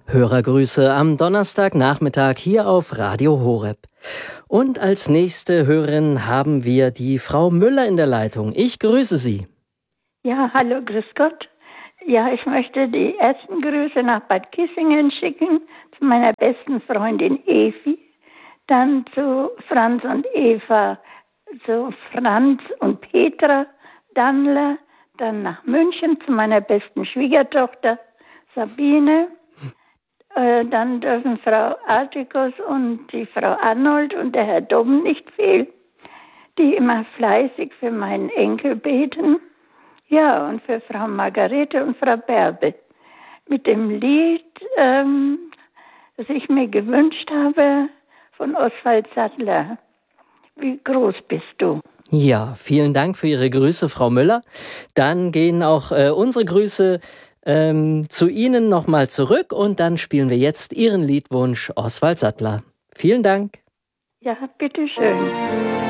Hörergrüße am Donnerstagnachmittag hier auf Radio Horeb. Und als nächste Hörerin haben wir die Frau Müller in der Leitung. Ich grüße Sie. Ja, hallo, grüß Gott. Ja, ich möchte die ersten Grüße nach Bad Kissingen schicken, zu meiner besten Freundin Evi, dann zu Franz und Eva, zu Franz und Petra Dannler, dann nach München zu meiner besten Schwiegertochter Sabine. Dann dürfen Frau Artikus und die Frau Arnold und der Herr Domm nicht fehlen, die immer fleißig für meinen Enkel beten. Ja, und für Frau Margarete und Frau Bärbe. Mit dem Lied, das ich mir gewünscht habe, von Oswald Sattler. Wie groß bist du? Ja, vielen Dank für Ihre Grüße, Frau Müller. Dann gehen auch unsere Grüße zu Ihnen nochmal zurück und dann spielen wir jetzt Ihren Liedwunsch Oswald Sattler. Vielen Dank. Ja, bitteschön.